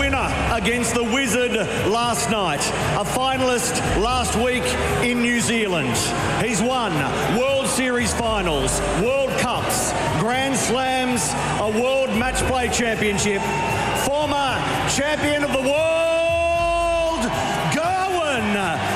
winner against the Wizard last night, a finalist last week in New Zealand. He's won World Series finals, World Cups, Grand Slams, a World Match Play Championship, former champion of the world, Gerwyn